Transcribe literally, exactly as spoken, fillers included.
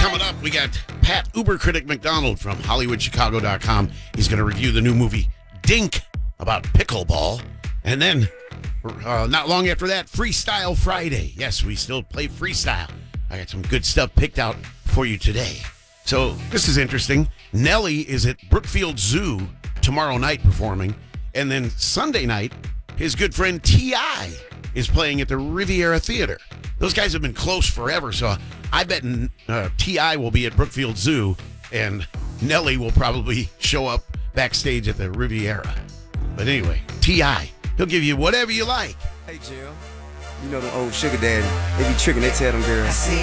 Coming up, we got Pat Uber Critic McDonald from Hollywood Chicago dot com. He's going to review the new movie Dink about pickleball. And then, uh, not long after that, Freestyle Friday. Yes, we still play freestyle. I got some good stuff picked out for you today. So this is interesting. Nelly is at Brookfield Zoo tomorrow night performing. And then Sunday night, his good friend T I is playing at the Riviera Theater. Those guys have been close forever, so I bet uh, T I will be at Brookfield Zoo, and Nelly will probably show up backstage at the Riviera. But anyway, T I, he'll give you whatever you like. Hey, Jill. You know them old sugar daddy. They be tricking, they tell them girls.